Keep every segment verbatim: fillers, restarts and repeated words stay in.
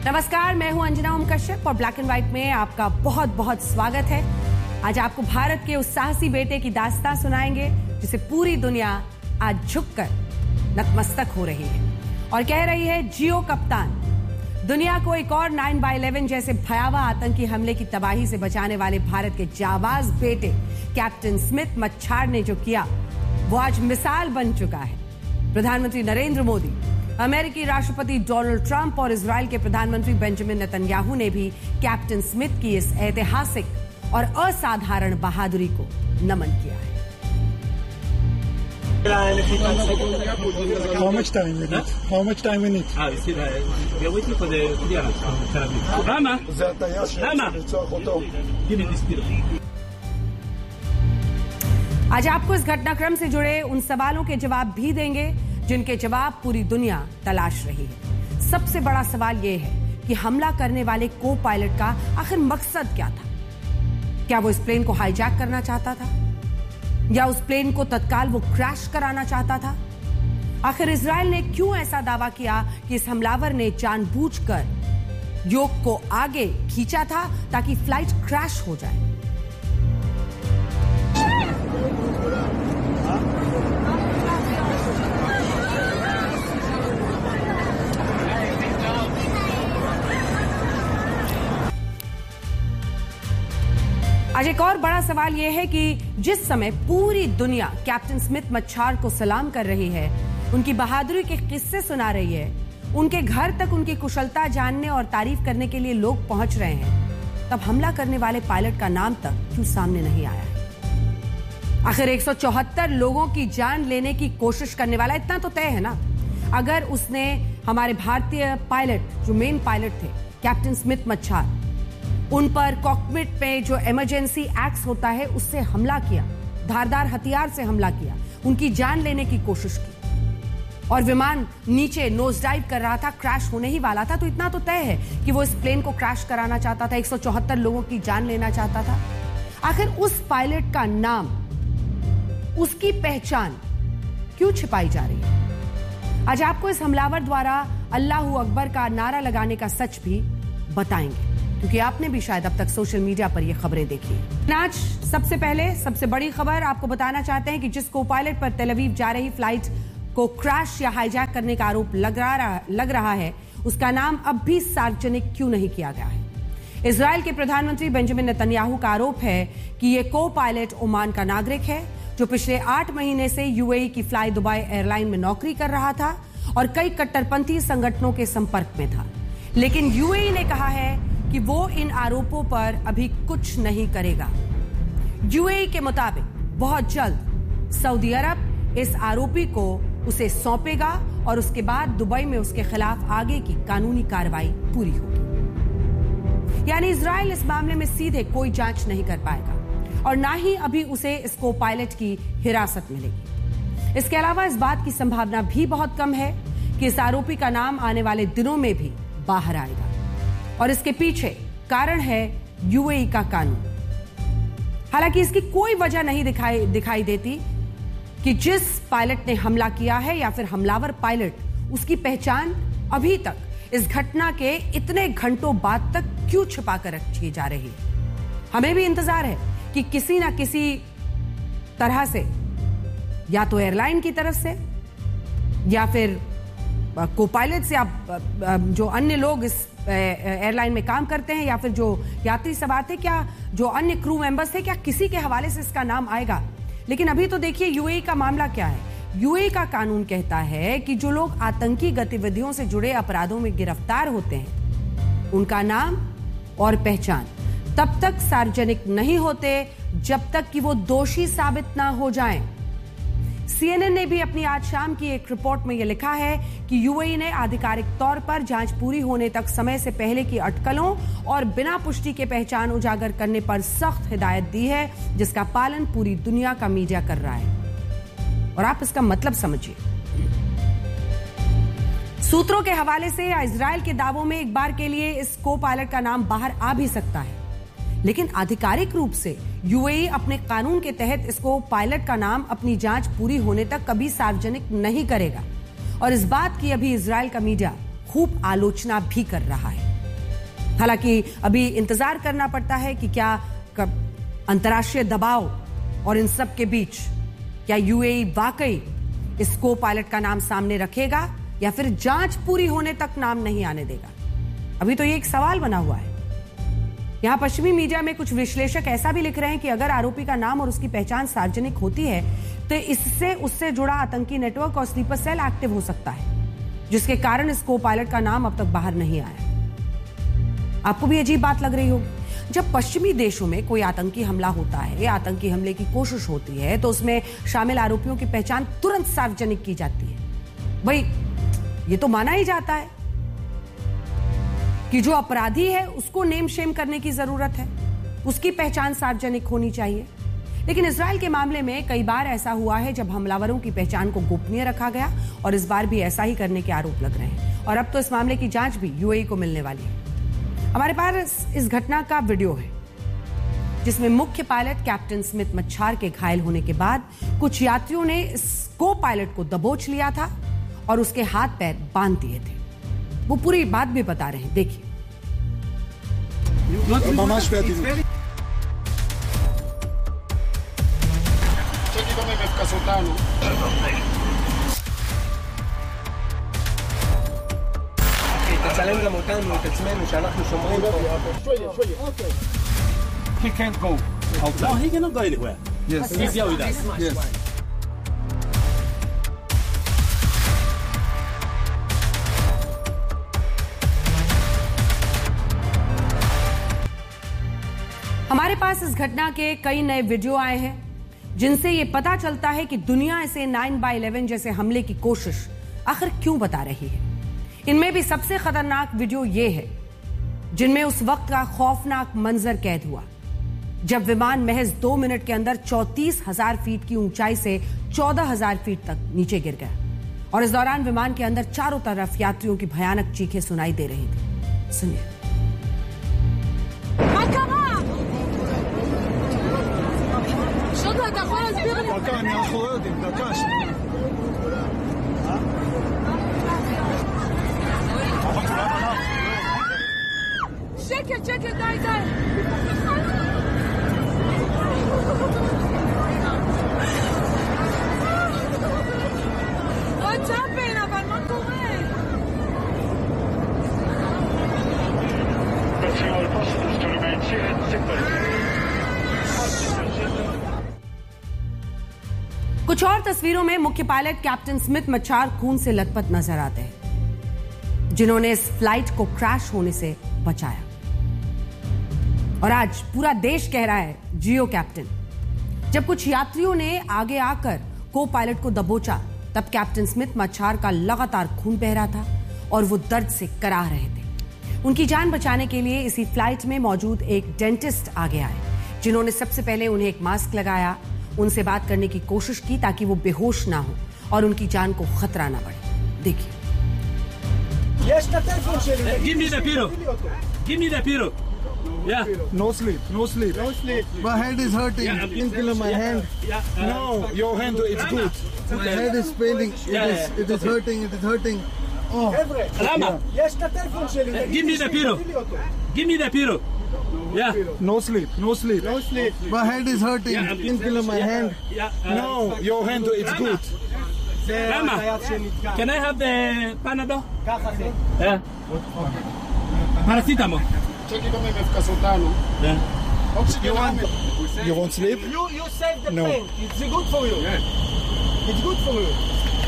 नमस्कार, मैं हूं अंजना ओम कश्यप और ब्लैक एंड व्हाइट में आपका बहुत बहुत स्वागत है। आज आपको भारत के उस साहसी बेटे की दास्तां सुनाएंगे जिसे पूरी दुनिया आज झुककर नतमस्तक हो रही है और कह रही है, जियो कप्तान। दुनिया को एक और नाइन बाई इलेवन जैसे भयावह आतंकी हमले की तबाही से बचाने वाले भारत के जाबाज बेटे कैप्टन स्मिथ मच्छार ने जो किया वो आज मिसाल बन चुका है। प्रधानमंत्री नरेंद्र मोदी, अमेरिकी राष्ट्रपति डोनाल्ड ट्रंप और इजराइल के प्रधानमंत्री बेंजामिन नेतन्याहू ने भी कैप्टन स्मिथ की इस ऐतिहासिक और असाधारण बहादुरी को नमन किया है। How much time we need? How much time we need? Ah, we still uh, we are waiting for the clearance from Tel Aviv. Rama, זה הטעיה שצריך אותו. give me this period. आज आपको इस घटनाक्रम से जुड़े उन सवालों के जवाब भी देंगे जिनके जवाब पूरी दुनिया तलाश रही है। सबसे बड़ा सवाल यह है कि हमला करने वाले को पायलट का आखिर मकसद क्या था? क्या वो इस प्लेन को हाईजैक करना चाहता था या उस प्लेन को तत्काल वो क्रैश कराना चाहता था? आखिर इजराइल ने क्यों ऐसा दावा किया कि इस हमलावर ने जानबूझकर योग को आगे खींचा था ताकि फ्लाइट क्रैश हो जाए? आज एक और बड़ा सवाल यह है कि जिस समय पूरी दुनिया कैप्टन स्मिथ मच्छार को सलाम कर रही है, उनकी बहादुरी के किस्से सुना रही है, उनके घर तक उनकी कुशलता जानने और तारीफ करने के लिए लोग पहुंच रहे हैं, तब हमला करने वाले पायलट का नाम तक क्यों सामने नहीं आया है? आखिर एक सौ चौहत्तर लोगों की जान लेने की कोशिश करने वाला, इतना तो तय है ना, अगर उसने हमारे भारतीय पायलट जो मेन पायलट थे कैप्टन स्मिथ मच्छार, उन पर कॉकपिट पे जो इमरजेंसी एक्स होता है उससे हमला किया, धारदार हथियार से हमला किया, उनकी जान लेने की कोशिश की और विमान नीचे नोज डाइव कर रहा था, क्रैश होने ही वाला था, तो इतना तो तय है कि वो इस प्लेन को क्रैश कराना चाहता था, एक सौ चौहत्तर लोगों की जान लेना चाहता था। आखिर उस पायलट का नाम, उसकी पहचान क्यों छिपाई जा रही है? आज आपको इस हमलावर द्वारा अल्लाहू अकबर का नारा लगाने का सच भी बताएंगे, क्योंकि आपने भी शायद अब तक सोशल मीडिया पर ये खबरें देखी हैं। आज सबसे पहले सबसे बड़ी खबर आपको बताना चाहते हैं कि जिस को पायलट पर तेल अवीव जा रही फ्लाइट को क्रैश या हाईजैक करने का आरोप लग रहा लग रहा है, उसका नाम अब भी सार्वजनिक क्यों नहीं किया गया है? इजराइल के प्रधानमंत्री बेंजामिन नेतन्याहू का आरोप है कि ये को पायलट ओमान का नागरिक है जो पिछले आठ महीने से यूएई की फ्लाई दुबई एयरलाइन में नौकरी कर रहा था और कई कट्टरपंथी संगठनों के संपर्क में था। लेकिन यूएई ने कहा है कि वो इन आरोपों पर अभी कुछ नहीं करेगा। यूएई के मुताबिक बहुत जल्द सऊदी अरब इस आरोपी को उसे सौंपेगा और उसके बाद दुबई में उसके खिलाफ आगे की कानूनी कार्रवाई पूरी होगी। यानी इजराइल इस मामले में सीधे कोई जांच नहीं कर पाएगा और ना ही अभी उसे इस को पायलट की हिरासत मिलेगी। इसके अलावा इस बात की संभावना भी बहुत कम है कि इस आरोपी का नाम आने वाले दिनों में भी बाहर आएगा और इसके पीछे कारण है यूएई का कानून। हालांकि इसकी कोई वजह नहीं दिखाई दिखाई देती कि जिस पायलट ने हमला किया है या फिर हमलावर पायलट, उसकी पहचान अभी तक इस घटना के इतने घंटों बाद तक क्यों छिपा कर रखी जा रही है। हमें भी इंतजार है कि किसी ना किसी तरह से, या तो एयरलाइन की तरफ से या फिर को पायलट से, आप जो अन्य लोग इस एयरलाइन में काम करते हैं या फिर जो यात्री सवार थे, क्या जो अन्य क्रू मेंबर्स थे, क्या किसी के हवाले से इसका नाम आएगा? लेकिन अभी तो देखिए यूएई का मामला क्या है। यूएई का कानून कहता है कि जो लोग आतंकी गतिविधियों से जुड़े अपराधों में गिरफ्तार होते हैं, उनका नाम और पहचान तब तक सार्वजनिक नहीं होते जब तक कि वो दोषी साबित ना हो जाएं। सीएनएन ने भी अपनी आज शाम की एक रिपोर्ट में यह लिखा है कि यूएई ने आधिकारिक तौर पर जांच पूरी होने तक समय से पहले की अटकलों और बिना पुष्टि के पहचान उजागर करने पर सख्त हिदायत दी है, जिसका पालन पूरी दुनिया का मीडिया कर रहा है। और आप इसका मतलब समझिए। सूत्रों के हवाले से या इजराइल के दावों में एक बार के लिए इस को पायलट का नाम बाहर आ भी सकता है, लेकिन आधिकारिक रूप से यूएई अपने कानून के तहत इसको पायलट का नाम अपनी जांच पूरी होने तक कभी सार्वजनिक नहीं करेगा। और इस बात की अभी इजराइल का मीडिया खूब आलोचना भी कर रहा है। हालांकि अभी इंतजार करना पड़ता है कि क्या अंतर्राष्ट्रीय दबाव और इन सब के बीच क्या यूएई वाकई इस को पायलट का नाम सामने रखेगा या फिर जांच पूरी होने तक नाम नहीं आने देगा। अभी तो ये एक सवाल बना हुआ है। यहां पश्चिमी मीडिया में कुछ विश्लेषक ऐसा भी लिख रहे हैं कि अगर आरोपी का नाम और उसकी पहचान सार्वजनिक होती है तो इससे उससे जुड़ा आतंकी नेटवर्क और स्लीपर सेल एक्टिव हो सकता है, जिसके कारण इस को पायलट का नाम अब तक बाहर नहीं आया। आपको भी अजीब बात लग रही होगी, जब पश्चिमी देशों में कोई आतंकी हमला होता है, आतंकी हमले की कोशिश होती है तो उसमें शामिल आरोपियों की पहचान तुरंत सार्वजनिक की जाती है। भाई ये तो माना ही जाता है कि जो अपराधी है उसको नेम शेम करने की जरूरत है, उसकी पहचान सार्वजनिक होनी चाहिए। लेकिन इजराइल के मामले में कई बार ऐसा हुआ है जब हमलावरों की पहचान को गोपनीय रखा गया और इस बार भी ऐसा ही करने के आरोप लग रहे हैं और अब तो इस मामले की जांच भी यूएई को मिलने वाली है। हमारे पास इस घटना का वीडियो है जिसमें मुख्य पायलट कैप्टन स्मिथ मच्छार के घायल होने के बाद कुछ यात्रियों ने इस को पायलट को दबोच लिया था और उसके हाथ पैर बांध दिए थे। वो पूरी बात भी बता रहे हैं, देखिए। תצלם גם אותנו, את עצמנו, שאנחנו שומרים פה. He can't go outside. No, he cannot go anywhere. Yes. He's here with us. Yes. हमारे पास इस घटना के कई नए वीडियो आए हैं जिनसे ये पता चलता है कि दुनिया इसे नाइन बाई इलेवन जैसे हमले की कोशिश आखिर क्यों बता रही है। इनमें भी सबसे खतरनाक वीडियो ये है जिनमें उस वक्त का खौफनाक मंजर कैद हुआ जब विमान महज दो मिनट के अंदर चौंतीस हजार फीट की ऊंचाई से चौदह हजार फीट तक नीचे गिर गया और इस दौरान विमान के अंदर चारों तरफ यात्रियों की भयानक चीखें सुनाई दे रही थी। सुनिए। דקה, אנחנו לא יודעים, דקה, שנייה. שקט, שקט, די, די. What's happening? אבל מה קורה? कुछ और तस्वीरों में मुख्य पायलट कैप्टन स्मिथ मच्छार खून से लथपथ नजर आते हैं जिन्होंने इस फ्लाइट को क्रैश होने से बचाया और आज पूरा देश कह रहा है जियो कैप्टन। जब कुछ यात्रियों ने आगे आकर को पायलट को दबोचा तब कैप्टन स्मिथ मच्छार का लगातार खून बह रहा था और वो दर्द से कराह रहे थे। उनकी जान बचाने के लिए इसी फ्लाइट में मौजूद एक डेंटिस्ट आगे आए जिन्होंने सबसे पहले उन्हें एक मास्क लगाया, उनसे बात करने की कोशिश की ताकि वो बेहोश ना हो और उनकी जान को खतरा ना बढ़े। देखिए। Give me the pillow. Give me the pillow. Yeah. No sleep, no sleep. No sleep. My hand is hurting. Yeah, I'm- Tinkle my hand. Yeah. uh, No, your hand, it's good. Okay. My head is paining. It Yeah, is, yeah, it is hurting, it is hurting. Oh. חבר'ה, למה? יש את הטלפון שלי. Uh, Give me the pillow. תביא לי אותו. Give me the pillow. Yeah. No sleep, no sleep. No sleep. My hand is hurting. Yeah, I'm- Tinkle my hand. Yeah. uh, No, your hand, it's good. זה למה? הטייס שנתקע. Can I have the Panadol? ככה זה. Yeah. Paracetamol. Yeah. You want, you want sleep? You, you save the No. pain. It's good for you. It's good for you.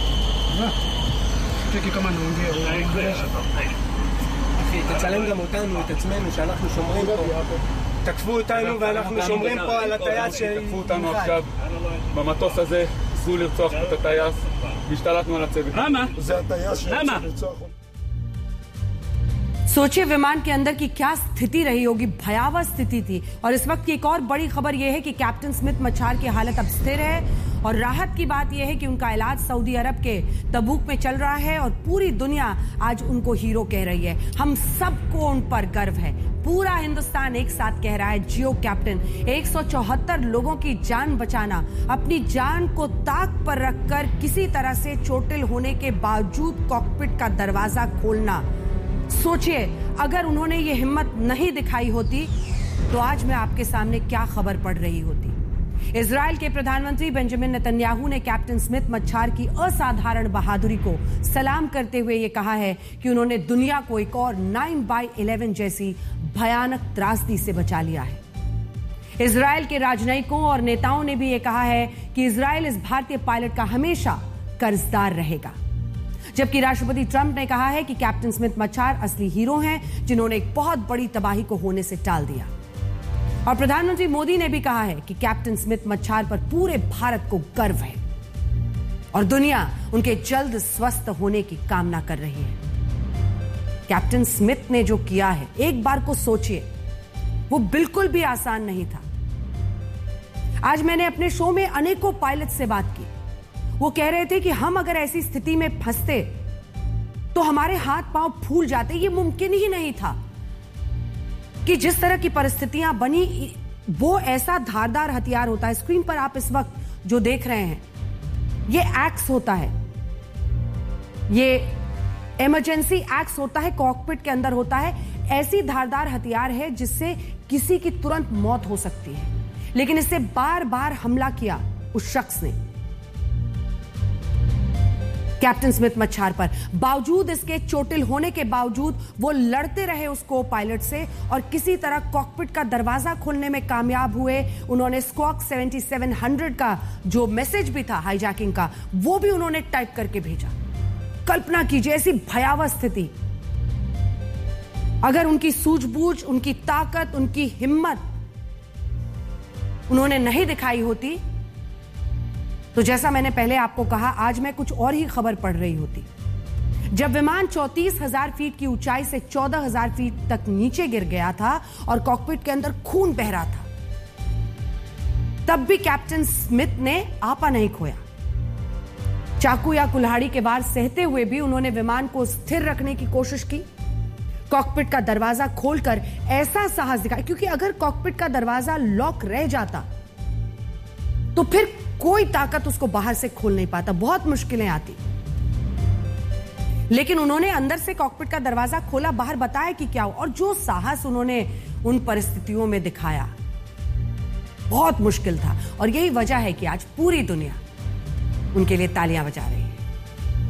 אחי, תצלם גם אותנו, את עצמנו, שאנחנו שומרים פה. תקפו אותנו ואנחנו שומרים פה על הטייס שהיא... תקפו אותנו עכשיו במטוס הזה, ניסו לרצוח את הטייס והשתלטנו על הצוות. למה? זה הטייס שרוצה למה? לרצוח אותנו. सोचिए विमान के अंदर की क्या स्थिति रही होगी, भयावह स्थिति थी। और इस वक्त की एक और बड़ी खबर यह है कि कैप्टन स्मिथ मच्छार की हालत अब स्थिर है और राहत की बात यह है कि उनका इलाज सऊदी अरब के तबूक में चल रहा है और पूरी दुनिया आज उनको हीरो कह रही है। हम सबको उन पर गर्व है। पूरा हिंदुस्तान एक साथ कह रहा है जियो कैप्टन। एक सौ चौहत्तर लोगों की जान बचाना, अपनी जान को ताक पर रखकर किसी तरह से चोटिल होने के बावजूद कॉकपिट का दरवाजा खोलना, सोचिए, अगर उन्होंने ये हिम्मत नहीं दिखाई होती तो आज मैं आपके सामने क्या खबर पड़ रही होती। इजराइल के प्रधानमंत्री बेंजामिन नेतन्याहू ने कैप्टन स्मिथ मच्छार की असाधारण बहादुरी को सलाम करते हुए यह कहा है कि उन्होंने दुनिया को एक और नाइन बाई इलेवन जैसी भयानक त्रासदी से बचा लिया है। इजराइल के राजनयिकों और नेताओं ने भी यह कहा है कि इजराइल इस भारतीय पायलट का हमेशा कर्जदार रहेगा। जबकि राष्ट्रपति ट्रंप ने कहा है कि कैप्टन स्मिथ मच्छार असली हीरो हैं जिन्होंने एक बहुत बड़ी तबाही को होने से टाल दिया। और प्रधानमंत्री मोदी ने भी कहा है कि कैप्टन स्मिथ मच्छार पर पूरे भारत को गर्व है और दुनिया उनके जल्द स्वस्थ होने की कामना कर रही है। कैप्टन स्मिथ ने जो किया है, एक बार को सोचिए, वो बिल्कुल भी आसान नहीं था। आज मैंने अपने शो में अनेकों पायलट से बात की। वो कह रहे थे कि हम अगर ऐसी स्थिति में फंसते तो हमारे हाथ पांव फूल जाते। ये मुमकिन ही नहीं था कि जिस तरह की परिस्थितियां बनी, वो ऐसा धारदार हथियार होता है। स्क्रीन पर आप इस वक्त जो देख रहे हैं, ये एक्स होता है, ये इमरजेंसी एक्स होता है, कॉकपिट के अंदर होता है। ऐसी धारदार हथियार है जिससे किसी की तुरंत मौत हो सकती है, लेकिन इससे बार बार हमला किया उस शख्स ने कैप्टन स्मिथ मच्छार पर। बावजूद इसके चोटिल होने के बावजूद वो लड़ते रहे उस को पायलट से और किसी तरह कॉकपिट का दरवाजा खोलने में कामयाब हुए। उन्होंने स्क्वॉक सेवेंटी सेवन हंड्रेड का जो मैसेज भी था हाईजैकिंग का, वो भी उन्होंने टाइप करके भेजा। कल्पना कीजिए ऐसी भयावह स्थिति। अगर उनकी सूझबूझ, उनकी ताकत, उनकी हिम्मत उन्होंने नहीं दिखाई होती तो जैसा मैंने पहले आपको कहा, आज मैं कुछ और ही खबर पढ़ रही होती। जब विमान चौंतीस हजार फीट की ऊंचाई से चौदह हजार फीट तक नीचे गिर गया था और कॉकपिट के अंदर खून बह रहा था, तब भी कैप्टन स्मिथ ने आपा नहीं खोया। चाकू या कुल्हाड़ी के वार सहते हुए भी उन्होंने विमान को स्थिर रखने की कोशिश की। कॉकपिट का दरवाजा खोलकर ऐसा साहस दिखाया, क्योंकि अगर कॉकपिट का दरवाजा लॉक रह जाता तो फिर कोई ताकत उसको बाहर से खोल नहीं पाता, बहुत मुश्किलें आती। लेकिन उन्होंने अंदर से कॉकपिट का दरवाजा खोला, बाहर बताया कि क्या हो, और जो साहस उन्होंने उन परिस्थितियों में दिखाया बहुत मुश्किल था। और यही वजह है कि आज पूरी दुनिया उनके लिए तालियां बजा रही है।